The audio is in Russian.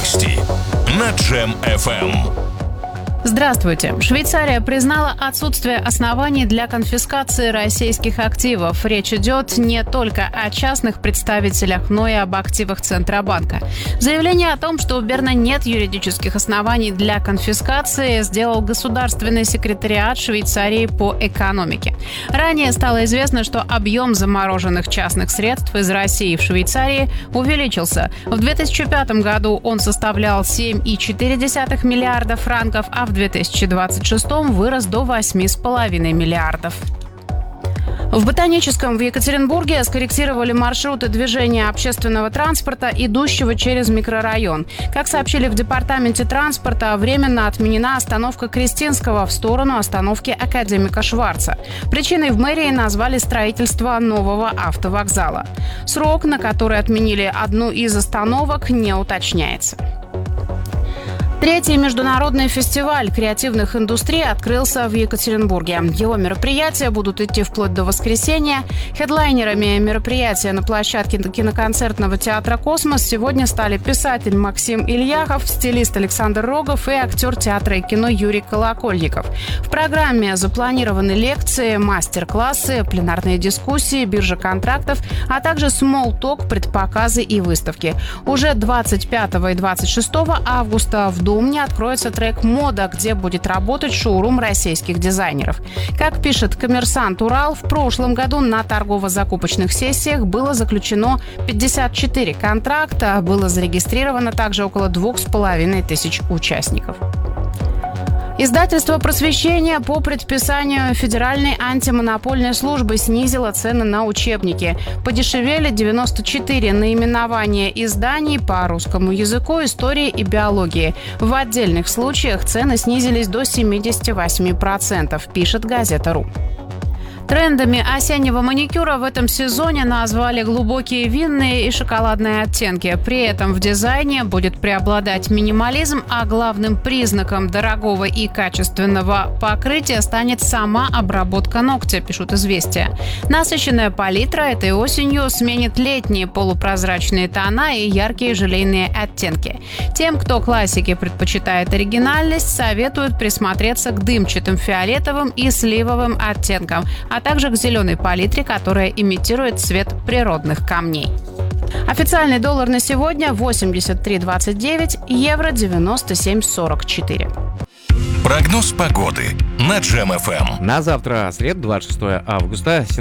Новости на Джем FM. Здравствуйте. Швейцария признала отсутствие оснований для конфискации российских активов. Речь идет не только о частных представителях, но и об активах Центробанка. Заявление о том, что у Берна нет юридических оснований для конфискации, сделал Государственный секретариат Швейцарии по экономике. Ранее стало известно, что объем замороженных частных средств из России в Швейцарии увеличился. В 2005 году он составлял 7,4 миллиарда франков, а в 2026 вырос до 8,5 миллиардов. В Ботаническом в Екатеринбурге скорректировали маршруты движения общественного транспорта, идущего через микрорайон. Как сообщили в департаменте транспорта, временно отменена остановка Кристинского в сторону остановки Академика Шварца. Причиной в мэрии назвали строительство нового автовокзала. Срок, на который отменили одну из остановок, не уточняется. Третий международный фестиваль креативных индустрий открылся в Екатеринбурге. Его мероприятия будут идти вплоть до воскресенья. Хедлайнерами мероприятия на площадке киноконцертного театра «Космос» сегодня стали писатель Максим Ильяхов, стилист Александр Рогов и актер театра и кино Юрий Колокольников. В программе запланированы лекции, мастер-классы, пленарные дискуссии, биржа контрактов, а также смолл-ток, предпоказы и выставки. Уже 25 и 26 августа в Думне откроется трек «Мода», где будет работать шоурум российских дизайнеров. Как пишет «Коммерсант Урал», в прошлом году на торгово-закупочных сессиях было заключено 54 контракта, было зарегистрировано также около 2500 участников. Издательство «Просвещение» по предписанию Федеральной антимонопольной службы снизило цены на учебники. Подешевели 94 наименования изданий по русскому языку, истории и биологии. В отдельных случаях цены снизились до 78%, пишет газета.ру. Трендами осеннего маникюра в этом сезоне назвали глубокие винные и шоколадные оттенки. При этом в дизайне будет преобладать минимализм, а главным признаком дорогого и качественного покрытия станет сама обработка ногтя, пишут «Известия». Насыщенная палитра этой осенью сменит летние полупрозрачные тона и яркие желейные оттенки. Тем, кто классики предпочитает оригинальность, советуют присмотреться к дымчатым фиолетовым и сливовым оттенкам, а также к зеленой палитре, которая имитирует цвет природных камней. Официальный доллар на сегодня 83.29, евро 97.44. Прогноз погоды на Джем FM. На завтра, среда, 26 августа.